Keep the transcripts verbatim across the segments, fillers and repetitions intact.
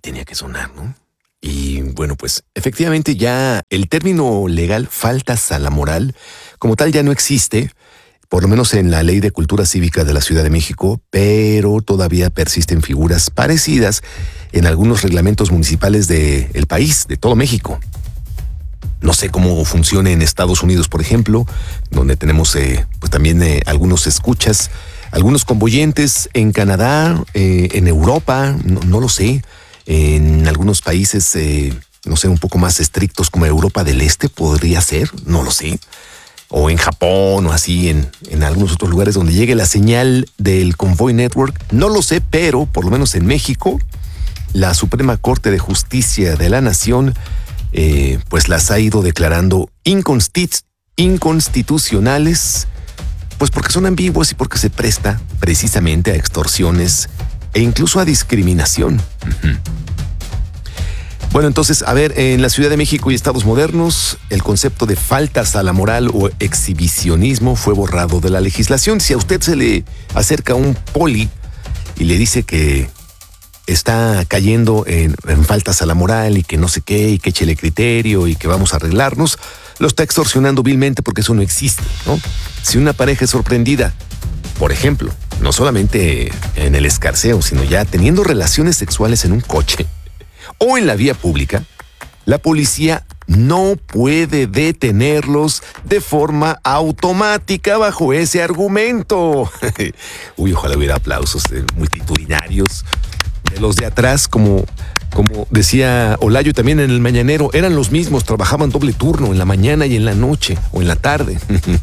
tenía que sonar, ¿no? Y bueno, pues efectivamente ya el término legal faltas a la moral como tal ya no existe, por lo menos en la Ley de Cultura Cívica de la Ciudad de México, pero todavía persisten figuras parecidas en algunos reglamentos municipales del país, de todo México. No sé cómo funciona en Estados Unidos, por ejemplo, donde tenemos eh, pues también eh, algunos escuchas, algunos convoyentes en Canadá, eh, en Europa, no, no lo sé. En algunos países, eh, no sé, un poco más estrictos como Europa del Este, podría ser, no lo sé. O en Japón o así, en, en algunos otros lugares donde llegue la señal del Convoy Network, no lo sé, pero por lo menos en México, la Suprema Corte de Justicia de la Nación, eh, pues las ha ido declarando inconstitu- inconstitucionales, pues porque son ambiguos y porque se presta precisamente a extorsiones e incluso a discriminación. Uh-huh. Bueno, entonces, a ver, en la Ciudad de México y estados modernos, el concepto de faltas a la moral o exhibicionismo fue borrado de la legislación. Si a usted se le acerca un poli y le dice que está cayendo en, en faltas a la moral y que no sé qué, y que échele criterio y que vamos a arreglarnos, lo está extorsionando vilmente porque eso no existe, ¿no? Si una pareja es sorprendida, por ejemplo, no solamente en el escarceo, sino ya teniendo relaciones sexuales en un coche o en la vía pública, la policía no puede detenerlos de forma automática bajo ese argumento. Uy, ojalá hubiera aplausos multitudinarios de los de atrás, como, como decía Olayo también en el mañanero, eran los mismos, trabajaban doble turno en la mañana y en la noche o en la tarde.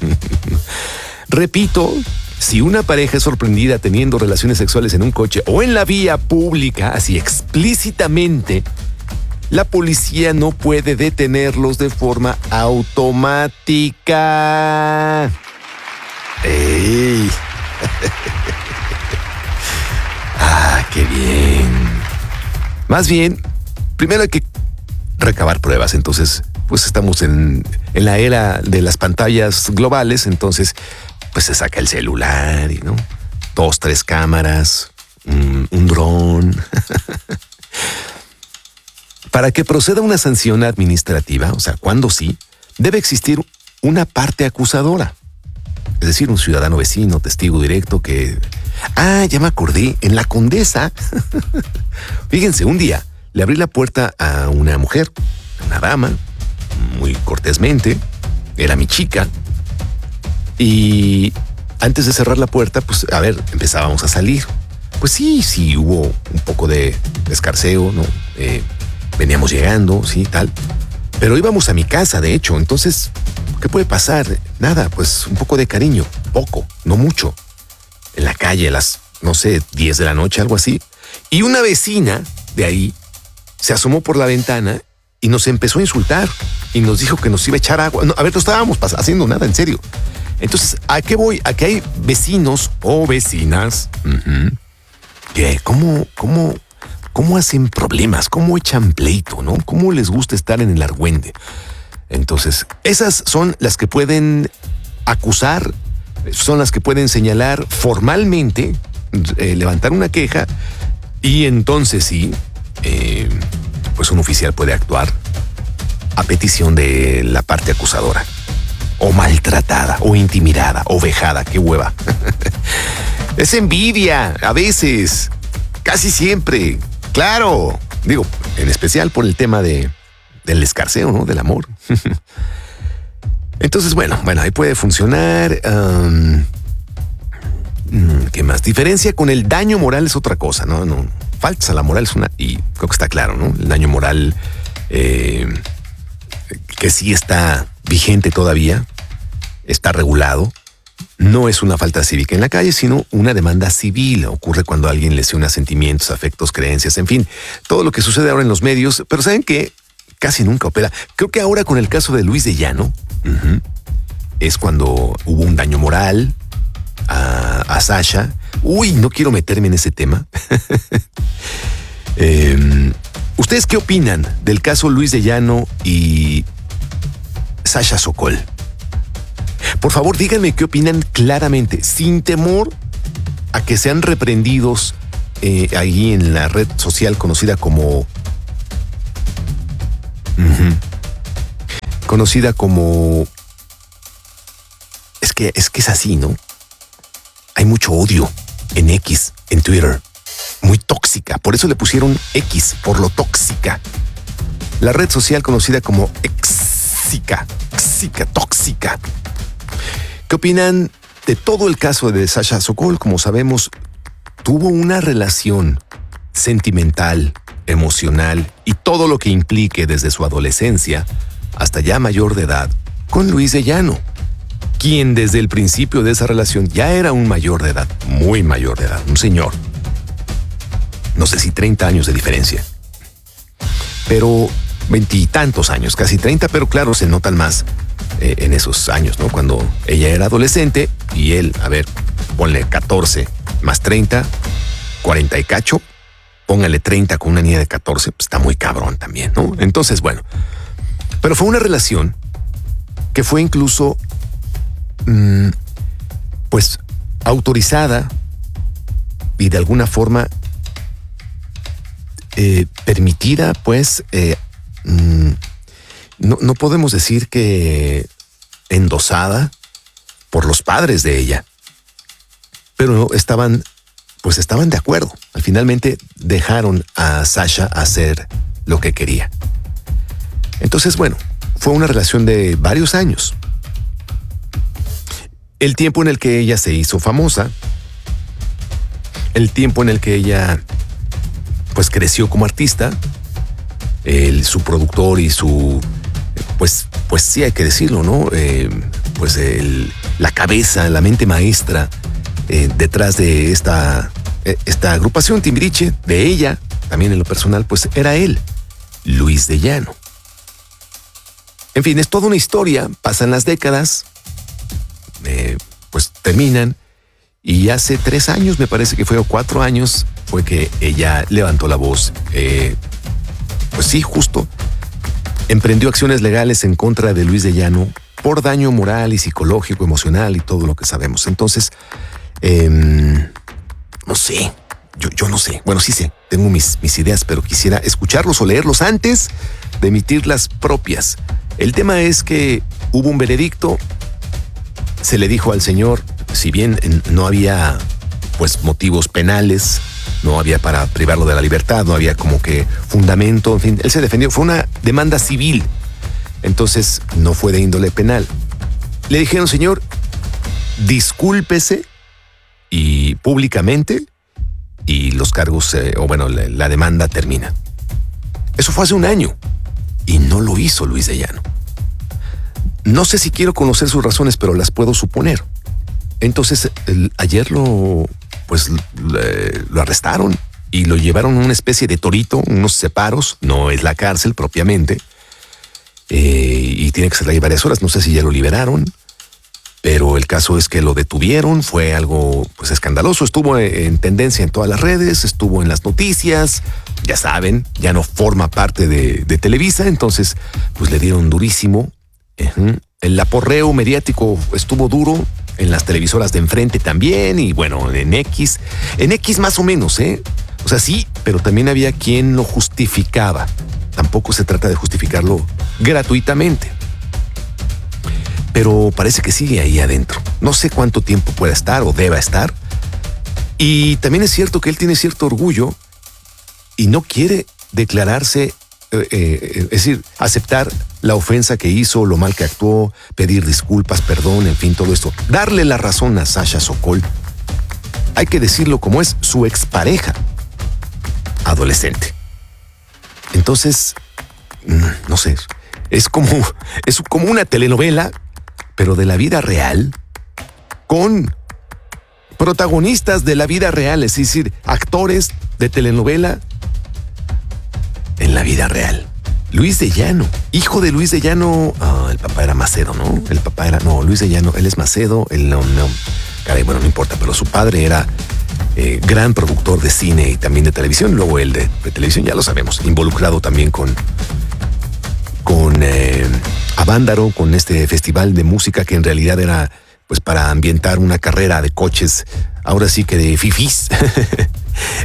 Repito, si una pareja es sorprendida teniendo relaciones sexuales en un coche o en la vía pública, así explícitamente, la policía no puede detenerlos de forma automática. ¡Ey! ¡Ah, qué bien! Más bien, primero hay que recabar pruebas. Entonces, pues estamos en, en la era de las pantallas globales, entonces pues se saca el celular y, ¿no? Dos, tres cámaras, un, un dron. Para que proceda una sanción administrativa, o sea, cuando sí, debe existir una parte acusadora. Es decir, un ciudadano vecino, testigo directo que... Ah, ya me acordé, en la Condesa. Fíjense, un día le abrí la puerta a una mujer, una dama, muy cortésmente, era mi chica. Y antes de cerrar la puerta, pues, a ver, empezábamos a salir. Pues sí, sí, hubo un poco de escarceo, ¿no? Eh, veníamos llegando, sí, tal. Pero íbamos a mi casa, de hecho. Entonces, ¿qué puede pasar? Nada, pues un poco de cariño. Poco, no mucho. En la calle a las, no sé, diez de la noche, algo así. Y una vecina de ahí se asomó por la ventana y nos empezó a insultar. Y nos dijo que nos iba a echar agua. No, a ver, no estábamos pas- haciendo nada, en serio. Entonces, ¿a qué voy? A que hay vecinos o vecinas uh-huh, que cómo, cómo, cómo hacen problemas, cómo echan pleito, ¿no? Cómo les gusta estar en el argüende. Entonces, esas son las que pueden acusar, son las que pueden señalar formalmente, eh, levantar una queja, y entonces sí, eh, pues un oficial puede actuar a petición de la parte acusadora. O maltratada, o intimidada, o vejada, qué hueva. Es envidia, a veces, casi siempre, claro. Digo, en especial por el tema de, del escarceo, ¿no? Del amor. Entonces, bueno, bueno, ahí puede funcionar. Um, ¿Qué más? Diferencia con el daño moral es otra cosa, ¿no? No, faltas a la moral es una, y creo que está claro, ¿no? El daño moral, eh, que sí está vigente todavía, está regulado. No es una falta cívica en la calle, sino una demanda civil. Ocurre cuando alguien lesiona sentimientos, afectos, creencias, en fin, todo lo que sucede ahora en los medios. Pero ¿saben qué? Casi nunca opera. Creo que ahora con el caso de Luis de Llano, uh-huh, es cuando hubo un daño moral a, a Sasha. Uy, no quiero meterme en ese tema. eh, ¿Ustedes qué opinan del caso Luis de Llano y Sasha Sokol? Por favor, díganme qué opinan claramente, sin temor a que sean reprendidos eh, ahí en la red social conocida como... Uh-huh, conocida como... Es que, es que es así, ¿no? Hay mucho odio en X, en Twitter. Muy tóxica. Por eso le pusieron X, por lo tóxica. La red social conocida como Xica, Xica, tóxica. ¿Qué opinan de todo el caso de Sasha Sokol? Como sabemos, tuvo una relación sentimental, emocional y todo lo que implique desde su adolescencia hasta ya mayor de edad con Luis de Llano, quien desde el principio de esa relación ya era un mayor de edad, muy mayor de edad, un señor. No sé si treinta años de diferencia. Pero veintitantos años, casi treinta, pero claro, se notan más eh, en esos años, ¿no? Cuando ella era adolescente y él, a ver, ponle catorce más treinta, cuarenta y cacho, póngale treinta con una niña de catorce, pues está muy cabrón también, ¿no? Entonces, bueno, pero fue una relación que fue incluso, mmm, pues, autorizada y de alguna forma eh, permitida, pues, eh, No, no podemos decir que endosada por los padres de ella, pero estaban, pues estaban de acuerdo. Finalmente dejaron a Sasha hacer lo que quería. Entonces, bueno, fue una relación de varios años. El tiempo en el que ella se hizo famosa, el tiempo en el que ella, pues, creció como artista. El, su productor y su, pues, pues sí hay que decirlo, ¿no? Eh, pues el, la cabeza, la mente maestra eh, detrás de esta, esta agrupación Timbiriche, de ella, también en lo personal, pues era él, Luis de Llano. En fin, es toda una historia, pasan las décadas, eh, pues terminan, y hace tres años, me parece que fue, o cuatro años, fue que ella levantó la voz, eh, pues sí, justo, emprendió acciones legales en contra de Luis de Llano por daño moral y psicológico, emocional y todo lo que sabemos. Entonces, eh, no sé, yo, yo no sé. Bueno, sí sé, tengo mis, mis ideas, pero quisiera escucharlos o leerlos antes de emitir las propias. El tema es que hubo un veredicto, se le dijo al señor, si bien no había, pues, motivos penales, no había para privarlo de la libertad, no había como que fundamento, en fin, él se defendió, fue una demanda civil, entonces no fue de índole penal. Le dijeron, señor, discúlpese y públicamente y los cargos, eh, o bueno, la, la demanda termina. Eso fue hace un año y no lo hizo Luis de Llano. No sé si quiero conocer sus razones, pero las puedo suponer. Entonces, el, ayer lo... pues le, lo arrestaron y lo llevaron a una especie de torito, unos separos, no es la cárcel propiamente, eh, y tiene que ser ahí varias horas, no sé si ya lo liberaron, pero el caso es que lo detuvieron, fue algo pues escandaloso, estuvo en tendencia en todas las redes, estuvo en las noticias, ya saben, ya no forma parte de, de Televisa, entonces pues le dieron durísimo. Uh-huh. El aporreo mediático estuvo duro, en las televisoras de enfrente también, y bueno, en X, en X más o menos, ¿eh? O sea, sí, pero también había quien lo justificaba. Tampoco se trata de justificarlo gratuitamente. Pero parece que sigue ahí adentro. No sé cuánto tiempo pueda estar o deba estar. Y también es cierto que él tiene cierto orgullo y no quiere declararse, eh, eh, es decir, aceptar la ofensa que hizo, lo mal que actuó, pedir disculpas, perdón, en fin, todo esto. Darle la razón a Sasha Sokol. Hay que decirlo como es, su expareja, adolescente. Entonces, no sé, es como, es como una telenovela, pero de la vida real, con protagonistas de la vida real, es decir, actores de telenovela en la vida real. Luis de Llano, hijo de Luis de Llano, oh, el papá era Macedo, ¿no? El papá era, no, Luis de Llano, él es Macedo, él no, no, caray, bueno, no importa, pero su padre era eh, gran productor de cine y también de televisión, luego él de, de televisión, ya lo sabemos, involucrado también con, con eh, Avándaro, con este festival de música que en realidad era pues para ambientar una carrera de coches, ahora sí que de fifís.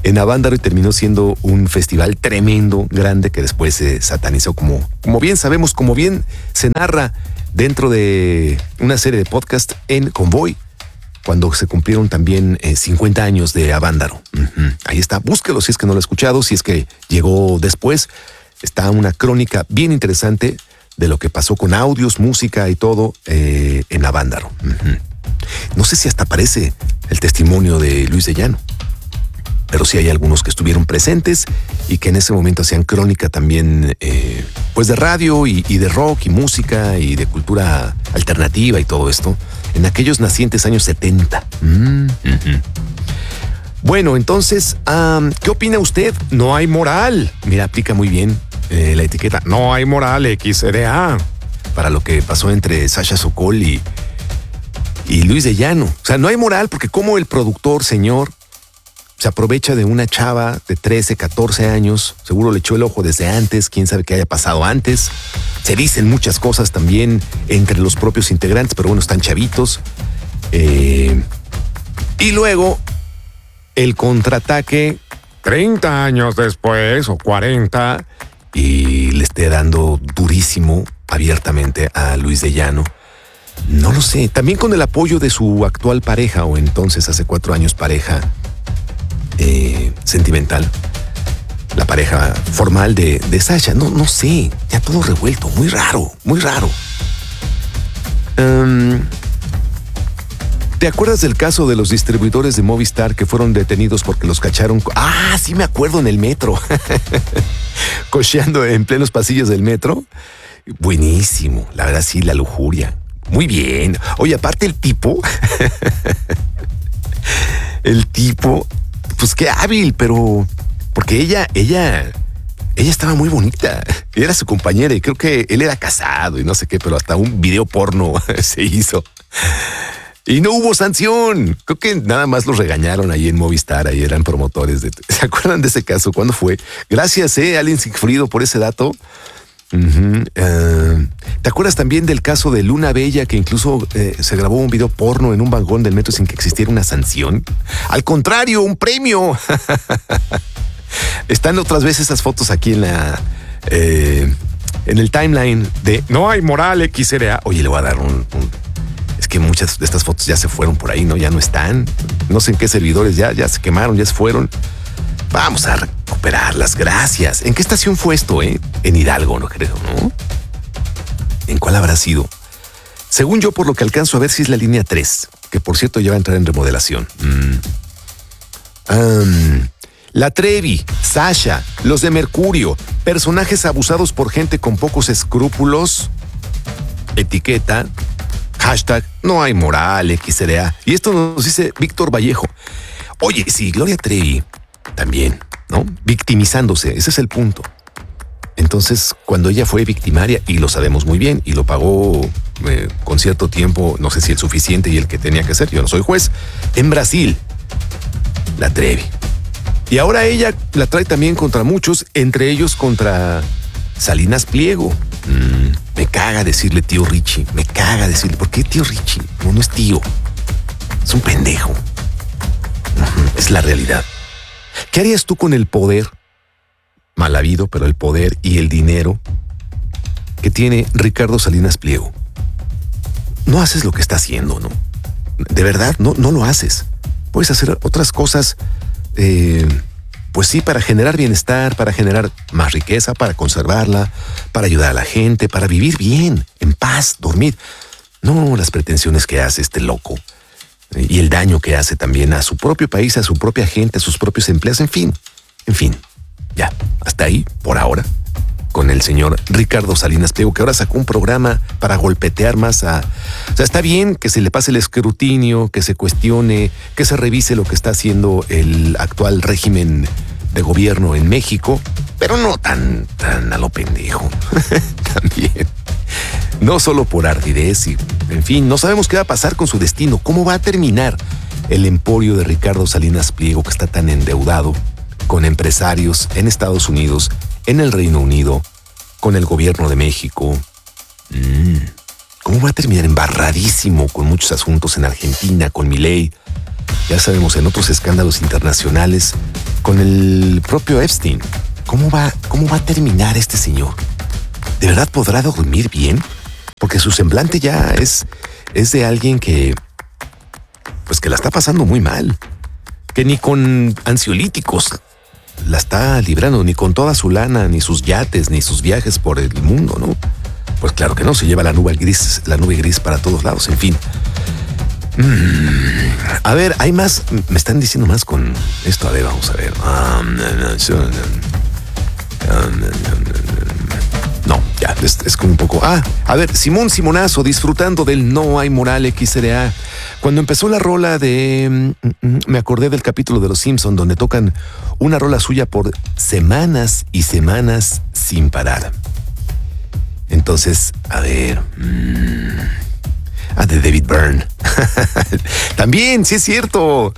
en Avándaro y terminó siendo un festival tremendo, grande, que después se satanizó como, como bien sabemos, como bien se narra dentro de una serie de podcast en Convoy, cuando se cumplieron también eh, cincuenta años de Avándaro. Uh-huh. Ahí está, búsquelo si es que no lo ha escuchado, si es que llegó después. Está una crónica bien interesante de lo que pasó con audios, música y todo eh, en Avándaro. Uh-huh. No sé si hasta aparece el testimonio de Luis de Llano, pero sí hay algunos que estuvieron presentes y que en ese momento hacían crónica también eh, pues de radio y, y de rock y música y de cultura alternativa y todo esto en aquellos nacientes años setenta. Mm, uh-huh. Bueno, entonces, um, ¿qué opina usted? No hay moral. Mira, aplica muy bien eh, la etiqueta. No hay moral, X R A, para lo que pasó entre Sasha Sokol y, y Luis de Llano. O sea, no hay moral porque como el productor, señor, se aprovecha de una chava de trece, catorce años, seguro le echó el ojo desde antes, quién sabe qué haya pasado antes. Se dicen muchas cosas también entre los propios integrantes, pero bueno, están chavitos. Eh, y luego el contraataque treinta años después o cuarenta y le esté dando durísimo abiertamente a Luis de Llano. No lo sé, también con el apoyo de su actual pareja o entonces hace cuatro años pareja Eh, sentimental, la pareja formal de, de Sasha. No, no sé, ya todo revuelto, muy raro, muy raro. Um, ¿Te acuerdas del caso de los distribuidores de Movistar que fueron detenidos porque los cacharon? Ah, sí me acuerdo, en el metro, cocheando en plenos pasillos del metro. Buenísimo, la verdad sí, la lujuria. Muy bien. Oye, aparte el tipo, el tipo... Pues qué hábil, pero porque ella, ella, ella estaba muy bonita. Era su compañera y creo que él era casado y no sé qué, pero hasta un video porno se hizo. Y no hubo sanción. Creo que nada más los regañaron ahí en Movistar, ahí eran promotores. De, ¿se acuerdan de ese caso? ¿Cuándo fue? Gracias, eh, Allen Sigfrido, por ese dato. Uh-huh. Uh, ¿Te acuerdas también del caso de Luna Bella, que incluso eh, se grabó un video porno en un vagón del metro sin que existiera una sanción? Al contrario, un premio. Están otras veces esas fotos aquí en la eh, en el timeline de No hay moral, X R A. Oye, le voy a dar un, un es que muchas de estas fotos ya se fueron por ahí, ¿no? Ya no están. No sé en qué servidores ya, ya se quemaron, ya se fueron. Vamos a recuperarlas, gracias. ¿En qué estación fue esto, eh? En Hidalgo, no creo, ¿no? ¿En cuál habrá sido? Según yo, por lo que alcanzo a ver, si es la línea tres, que por cierto ya va a entrar en remodelación. Mm. Um, la Trevi, Sasha, los de Mercurio, personajes abusados por gente con pocos escrúpulos. Etiqueta, hashtag, no hay moral, X R A. Y esto nos dice Víctor Vallejo. Oye, sí, Gloria Trevi también, ¿no? Victimizándose, ese es el punto. Entonces, cuando ella fue victimaria, y lo sabemos muy bien, y lo pagó eh, con cierto tiempo, no sé si el suficiente y el que tenía que ser, yo no soy juez, en Brasil, la Trevi. Y ahora ella la trae también contra muchos, entre ellos contra Salinas Pliego. Mm, me caga decirle tío Richie, me caga decirle, ¿por qué tío Richie? No, no es tío, es un pendejo. Uh-huh, es la realidad. ¿Qué harías tú con el poder, mal habido, pero el poder y el dinero que tiene Ricardo Salinas Pliego? No haces lo que está haciendo, ¿no? De verdad, no, no lo haces. Puedes hacer otras cosas, eh, pues sí, para generar bienestar, para generar más riqueza, para conservarla, para ayudar a la gente, para vivir bien, en paz, dormir. No las pretensiones que hace este loco. Y el daño que hace también a su propio país, a su propia gente, a sus propios empleados, en fin, en fin, ya, hasta ahí, por ahora, con el señor Ricardo Salinas Pliego, que ahora sacó un programa para golpetear más a... O sea, está bien que se le pase el escrutinio, que se cuestione, que se revise lo que está haciendo el actual régimen de gobierno en México, pero no tan, tan a lo pendejo, también. No solo por ardidez y, en fin, no sabemos qué va a pasar con su destino, cómo va a terminar el emporio de Ricardo Salinas Pliego, que está tan endeudado con empresarios en Estados Unidos, en el Reino Unido, con el gobierno de México. Mm, ¿Cómo va a terminar? Embarradísimo con muchos asuntos en Argentina, con Milei. Ya sabemos, en otros escándalos internacionales. con el propio Epstein. ¿Cómo va, cómo va a terminar este señor? ¿De verdad podrá dormir bien? Porque su semblante ya es, es de alguien que, pues que la está pasando muy mal. Que ni con ansiolíticos la está librando, ni con toda su lana, ni sus yates, ni sus viajes por el mundo, ¿no? Pues claro que no, se lleva la nube gris, la nube gris para todos lados, en fin. Mm, a ver, hay más, me están diciendo más con esto, a ver, vamos a ver. No, ya, es, es como un poco... Ah, a ver, Simón Simonazo, disfrutando del No Hay Moral X R A. Cuando empezó la rola de... Me acordé del capítulo de Los Simpson donde tocan una rola suya por semanas y semanas sin parar. Entonces, a ver... Mmm, ah, de David Byrne. También, sí es cierto.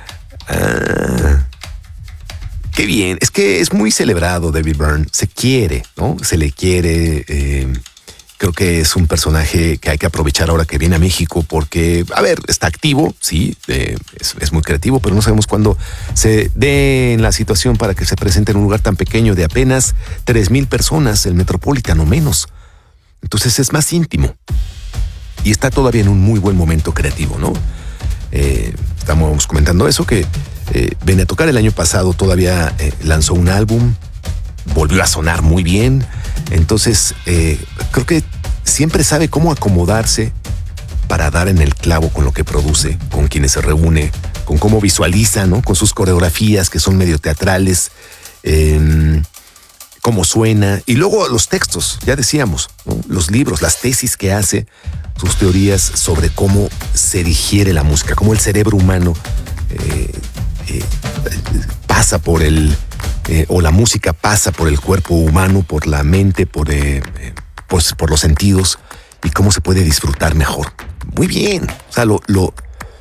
Ah... Qué bien, es que es muy celebrado David Byrne, se quiere, ¿no? Se le quiere, eh, creo que es un personaje que hay que aprovechar ahora que viene a México porque, a ver, está activo, sí, eh, es, es muy creativo, pero no sabemos cuándo se dé en la situación para que se presente en un lugar tan pequeño de apenas tres mil personas, el Metropolitan o menos. Entonces es más íntimo y está todavía en un muy buen momento creativo, ¿no? Eh, estamos comentando eso, que eh, viene a tocar el año pasado, todavía eh, lanzó un álbum, volvió a sonar muy bien, entonces eh, creo que siempre sabe cómo acomodarse para dar en el clavo con lo que produce, con quienes se reúne, con cómo visualiza, ¿no? Con sus coreografías que son medio teatrales, eh, cómo suena, y luego los textos, ya decíamos, ¿no? Los libros, las tesis que hace, sus teorías sobre cómo se digiere la música, cómo el cerebro humano eh, eh, pasa por el, eh, o la música pasa por el cuerpo humano, por la mente, por, eh, eh, pues, por los sentidos, y cómo se puede disfrutar mejor. Muy bien, o sea, lo, lo,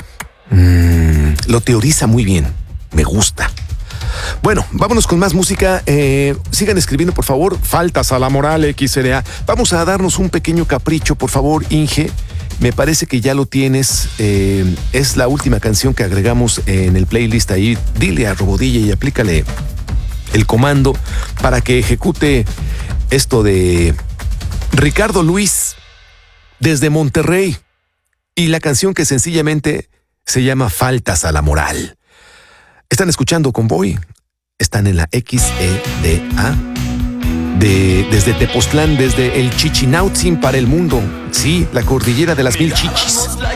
mmm, lo teoriza muy bien, me gusta. Bueno, vámonos con más música. Eh, sigan escribiendo, por favor. Faltas a la moral, X R A. Vamos a darnos un pequeño capricho, por favor, Inge. Me parece que ya lo tienes. Eh, es la última canción que agregamos en el playlist ahí. Dile a Robodilla y aplícale el comando para que ejecute esto de Ricardo Luis desde Monterrey. Y la canción que sencillamente se llama Faltas a la moral. Están escuchando Convoy, están en la X E D A, de, desde Tepoztlán, desde el Chichinautzin para el mundo, sí, la cordillera de las mil chichis.